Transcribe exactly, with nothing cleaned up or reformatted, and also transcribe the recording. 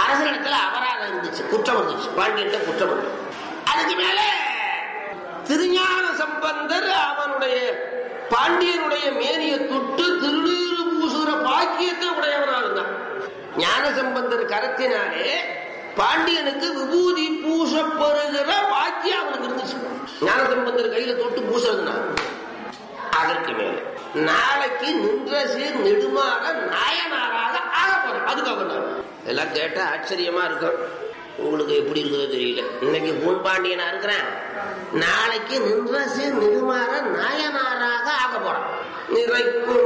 அரசனிடத்துல அபராதம் இருந்துச்சு, குற்றம் இருந்துச்சு, பாண்டியன்ட்ட குற்றம் இருந்துச்சு. அதுக்கு மேல திருஞான சம்பந்தர் அவனுடைய பாண்டியனுடைய மேனிய தொட்டு திருநீறு பூசுகிற பாக்கியத்தை உடையவனாக இருந்தான். ஞான சம்பந்தர் கரத்தினாலே பாண்டியனுக்கு விபூதி பூசப்படுகிற பாக்கியம் அவனுக்கு இருந்துச்சு. ஞான சம்பந்தர் கையில தொட்டு பூசுறதுனா அதற்கு மேல நாளைக்கு நின்ற சீர் நெடுமாக நாயனாராக ஆக போறோம். அதுக்காக எல்லாம் கேட்டா ஆச்சரியமா இருக்கும். உங்களுக்கு எப்படி இருக்குதோ தெரியல. இன்னைக்கு பூன்பாண்டியனா இருக்கிறேன், நாளைக்கு நின்ற சீர் நெடுமாற நாயனாராக ஆக போறோம். நிறைக்கும்